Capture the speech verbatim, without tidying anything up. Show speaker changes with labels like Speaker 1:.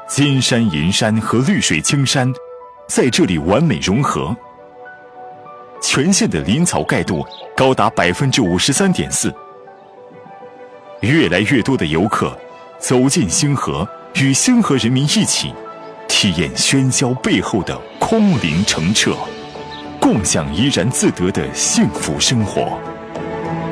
Speaker 1: 金山银山和绿水青山在这里完美融合，全县的林草盖度高达 百分之五十三点四。 越来越多的游客走进星河，与星河人民一起体验喧嚣背后的空灵澄澈，共享怡然自得的幸福生活。